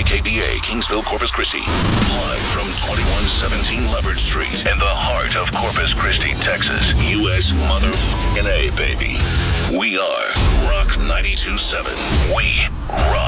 KBA, Kingsville, Corpus Christi. Live from 2117 Leopard Street in the heart of Corpus Christi, Texas. U.S. motherfucking A, baby. We are Rock 92.7. We rock.